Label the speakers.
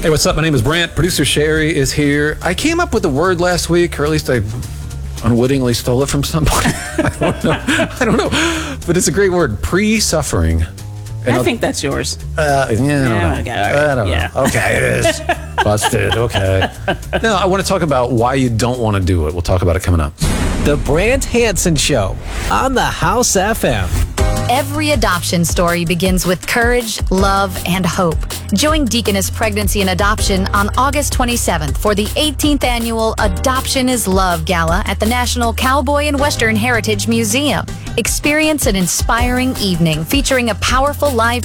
Speaker 1: Hey, what's up? My name is Brant. Producer Sherry is here. I came up with a word last week, or at least I unwittingly stole it from somebody. I don't know. But it's a great word, pre-suffering.
Speaker 2: I think that's yours.
Speaker 1: I don't know. Okay, it is. Busted. Okay. No, I want to talk about why you don't want to do it. We'll talk about it coming up.
Speaker 3: The Brant Hansen Show on the House FM.
Speaker 4: Every adoption story begins with courage, love, and hope. Join Deaconess Pregnancy and Adoption on August 27th for the 18th annual Adoption is Love Gala at the National Cowboy and Western Heritage Museum. Experience an inspiring evening featuring a powerful live